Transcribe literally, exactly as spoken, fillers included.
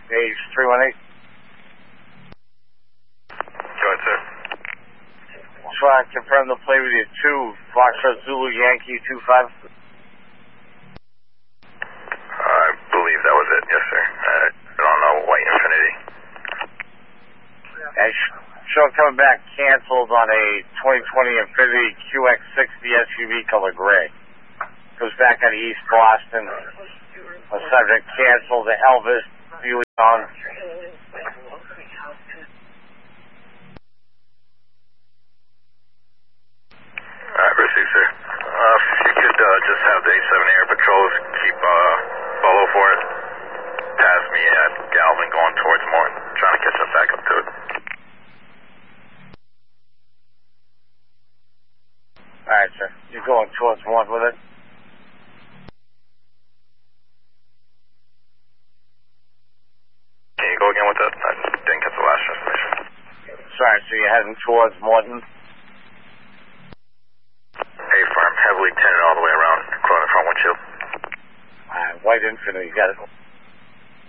page three one eight. Go ahead, sir. Just want to confirm the play with you, two, Foxtrot Zulu Yankee two five. I believe that was it, yes, sir. Uh, I don't know, White Infinity. And show coming back canceled on a twenty twenty Infiniti Q X sixty S U V color gray. Goes back out of East Boston. The subject canceled to Elvis Buick on. Alright, received, sir. Uh, if you could uh, just have the A seven Air Patrols keep uh, follow for it. Past me at Galvin going towards Morton, trying to catch up back up to it. Alright, sir. You're going towards one with it? Can you go again with that? I didn't get the last transmission. Sorry, so you're heading towards Morton? A firm, heavily tinted all the way around, including the front windshield. Alright, White Infinity, got it.